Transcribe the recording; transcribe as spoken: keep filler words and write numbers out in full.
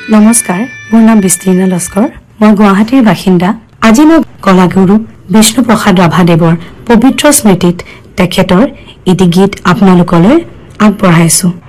নমস্কাৰ, মোৰ নাম বিস্তীৰ্ণ লস্কৰ। মই গুৱাহাটীৰ বাসিন্দা। আজি মই কলাগুৰু বিষ্ণুপ্ৰসাদ ৰাভাদেৱৰ পবিত্ৰ স্মৃতিত তেখেতৰ এটি গীত আপোনালোকলৈ আগবঢ়াইছো।